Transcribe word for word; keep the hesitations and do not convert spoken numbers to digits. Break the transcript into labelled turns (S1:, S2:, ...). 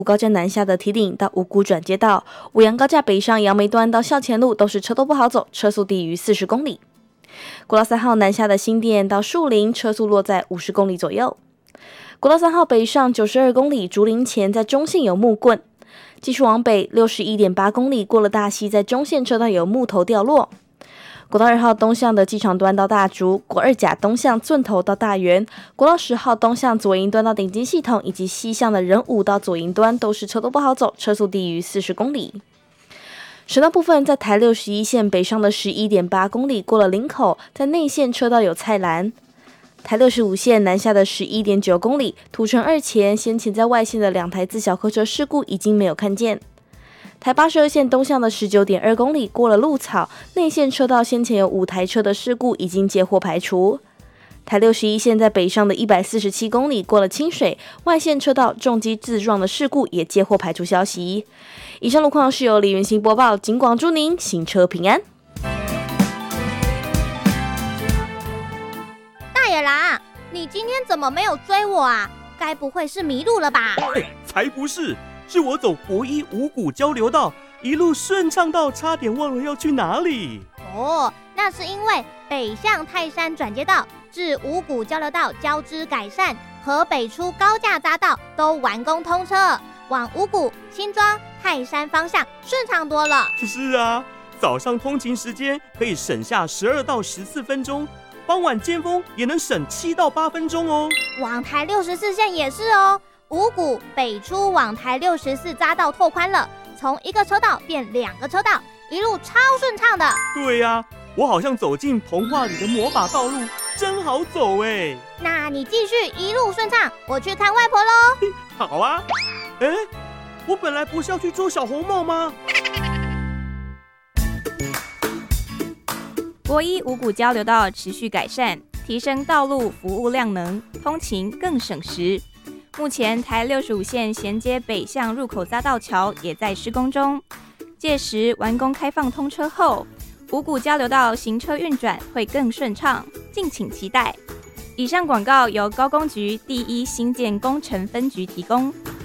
S1: 高架南下的堤顶到五股转接道，五杨高架北上杨梅端到校前路都是车多不好走，车速低于四十公里。国道三号南下的新店到树林，车速落在五十公里左右。国道三号北上九十二公里，竹林前在中线有木棍，继续往北六十一点八公里，过了大溪，在中线车道有木头掉落。国道二号东向的机场端到大竹，国二甲东向圳头到大园，国道十号东向左营端到顶金系统，以及西向的仁武到左营端都是车都不好走，车速低于四十公里。省道部分，在台六十一线北上的十一点八公里，过了林口，在内线车道有菜篮。台六十五线南下的十一点九公里，土城二前先前在外线的两台自小客车事故已经没有看见。台八十二线东向的十九点二公里，过了鹿草，内线车道先前有五台车的事故已经接获排除。台六十一线在北上的一百四十七公里，过了清水，外线车道重机自撞的事故也接获排除消息。以上路况是由李云兴播报，警广祝您行车平安。
S2: 大野狼，你今天怎么没有追我啊？该不会是迷路了吧？
S3: 哎，才不是！是我走国一五股交流道，一路顺畅到差点忘了要去哪里。
S2: 哦，那是因为北向泰山转接道至五股交流道交织改善和北出高架匝道都完工通车，往五股、新庄、泰山方向顺畅多了。
S3: 是啊，早上通勤时间可以省下十二到十四分钟，傍晚尖峰也能省七到八分钟哦。
S2: 往台六十四线也是哦。五股北出往台六十四匝道拓宽了，从一个车道变两个车道，一路超顺畅的。
S3: 对呀、啊，我好像走进童话里的魔法道路，真好走哎。
S2: 那你继续一路顺畅，我去看外婆喽。
S3: 好啊。哎，我本来不是要去捉小红帽吗？
S4: 国一五股交流道持续改善，提升道路服务量能，通勤更省时。目前台六十五线衔接北向入口匝道桥也在施工中，届时完工开放通车后，五股交流道行车运转会更顺畅，敬请期待。以上广告由高工局第一新建工程分局提供。